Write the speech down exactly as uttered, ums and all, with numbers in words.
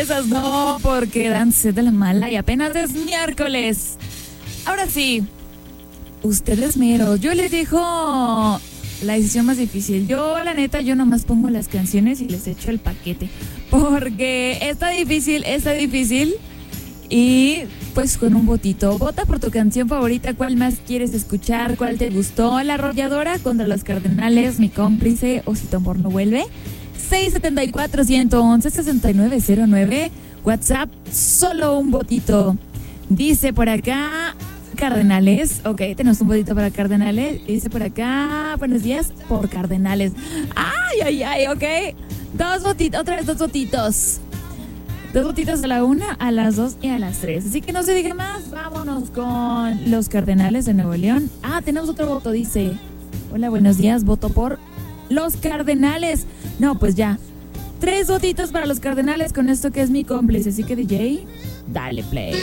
esas no, porque dan sed de la mala y apenas es miércoles. Ahora sí, ustedes meros, yo les dejo la decisión más difícil. Yo, la neta, yo nomás pongo las canciones y les echo el paquete, porque está difícil, está difícil. Y pues con un votito, vota por tu canción favorita, cuál más quieres escuchar, cuál te gustó. La Arrolladora contra los Cardenales, Mi Cómplice o Si tu amor no vuelve. seis siete cuatro, uno uno uno, seis nueve cero nueve, WhatsApp, solo un votito. Dice por acá Cardenales, ok, tenemos un votito para Cardenales. Dice por acá, buenos días por Cardenales. Ay, ay, ay, ok. Dos votitos, otra vez dos votitos. Dos votitos a la una, a las dos y a las tres. Así que no se diga más, vámonos con los Cardenales de Nuevo León. Ah, tenemos otro voto, dice. Hola, buenos días, voto por los Cardenales. No, pues ya. Tres votitos para los Cardenales con esto que es Mi Cómplice. Así que D J, dale play.